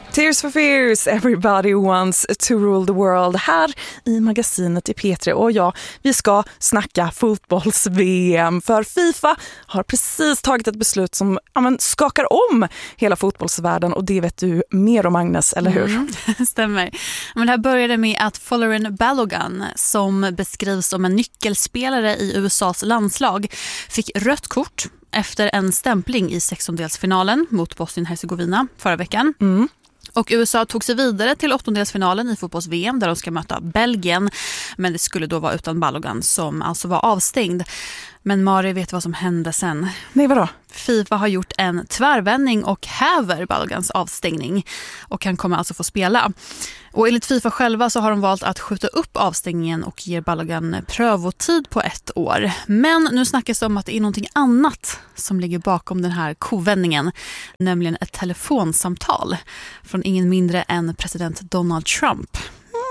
Tears for Fears, Everybody Wants to Rule the World här i magasinet i P3. Och ja, vi ska snacka fotbolls-VM för FIFA har precis tagit ett beslut som skakar om hela fotbollsvärlden och det vet du mer om, Agnes, eller hur? Stämmer. Men det här började med att Folarin Balogun, som beskrivs som en nyckelspelare i USAs landslag, fick rött kort efter en stämpling i 16-delsfinalen mot Bosnien-Hercegovina förra veckan. Och USA tog sig vidare till 8-delsfinalen i fotbolls-VM där de ska möta Belgien. Men det skulle då vara utan Balogun som alltså var avstängd. Men Mari, vet vad som hände sen? Nej, vadå? FIFA har gjort en tvärvändning och häver Baloguns avstängning. Och han kommer alltså få spela. Och enligt FIFA själva så har de valt att skjuta upp avstängningen och ger Balogun prövotid på 1 år. Men nu snackas det om att det är någonting annat som ligger bakom den här kovändningen. Nämligen ett telefonsamtal från ingen mindre än president Donald Trump.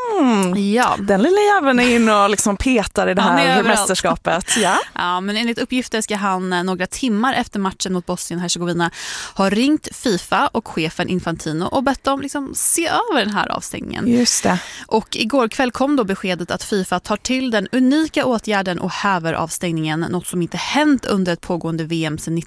Ja. Den lilla jäveln är inne och liksom petar i det här mästerskapet. Ja, men enligt uppgifter ska han några timmar efter matchen mot Bosnien-Hercegovina ha ringt FIFA och chefen Infantino och bett dem liksom se över den här avstängningen. Just det. Och igår kväll kom då beskedet att FIFA tar till den unika åtgärden och häver avstängningen, något som inte hänt under ett pågående VM sedan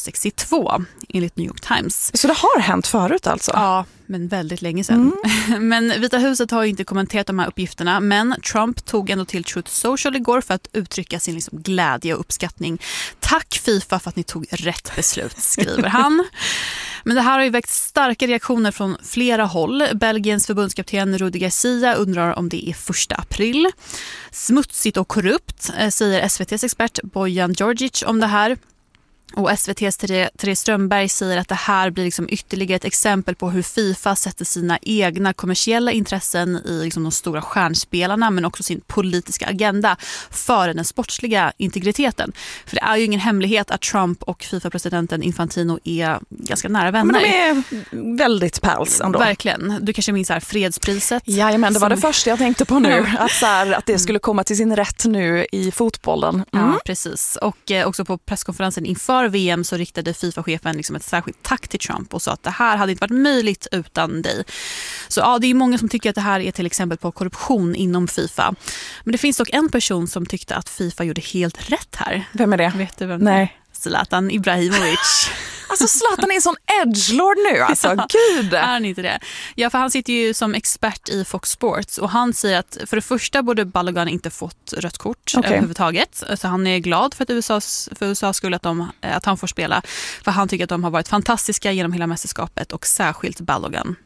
1962, enligt New York Times. Så det har hänt förut alltså? Ja, men väldigt länge sedan. Men Vita huset har inte kommenterat de här uppgifterna, men Trump tog ändå till Truth Social igår för att uttrycka sin liksom glädje och uppskattning. Tack FIFA för att ni tog rätt beslut, skriver han. Men det här har ju väckt starka reaktioner från flera håll. Belgiens förbundskapten Rudi Garcia undrar om det är 1 april. Smutsigt och korrupt, säger SVT:s expert Bojan Djordjic om det här. Och SVT:s Therese Strömberg säger att det här blir liksom ytterligare ett exempel på hur FIFA sätter sina egna kommersiella intressen i liksom de stora stjärnspelarna, men också sin politiska agenda före den sportsliga integriteten. För det är ju ingen hemlighet att Trump och FIFA-presidenten Infantino är ganska nära vänner. Men de är väldigt pals ändå. Verkligen. Du kanske minns här fredspriset. Jajamän, det var det första jag tänkte på nu. Att det skulle komma till sin rätt nu i fotbollen. Ja, precis. Och också på presskonferensen inför VM så riktade FIFA-chefen liksom ett särskilt tack till Trump och sa att det här hade inte varit möjligt utan dig. Så ja, det är många som tycker att det här är till exempel på korruption inom FIFA. Men det finns dock en person som tyckte att FIFA gjorde helt rätt här. Vem är det? Vet du vem? Nej. Zlatan Ibrahimovic. Alltså Zlatan är en sån edgelord nu, alltså. Gud. Är han inte det? Ja, för han sitter ju som expert i Fox Sports och han säger att för det första borde Balogun inte fått rött kort överhuvudtaget. Så han är glad för att USA skulle att han får spela. För han tycker att de har varit fantastiska genom hela mästerskapet och särskilt Balogun.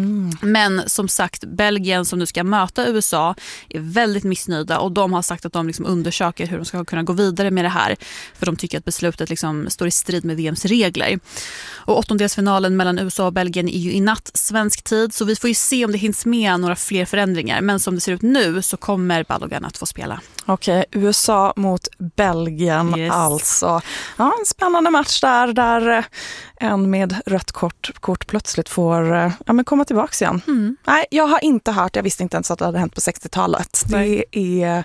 Men som sagt, Belgien som nu ska möta USA är väldigt missnöjda och de har sagt att de liksom undersöker hur de ska kunna gå vidare med det här, för de tycker att beslutet liksom står i strid med VMs regler. Och 8-delsfinalen mellan USA och Belgien är ju i natt svensk tid, så vi får ju se om det hinns med några fler förändringar, men som det ser ut nu så kommer Balogun att få spela. Okej, USA mot Belgien alltså. Ja, en spännande match där en med rött kort plötsligt får komma tillbaka igen. Nej, jag har inte hört, jag visste inte ens att det hade hänt på 60-talet. Det är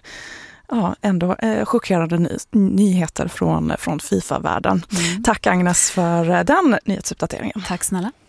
ändå chockerande nyheter från FIFA-världen. Tack Agnes för den nyhetsuppdateringen. Tack snälla.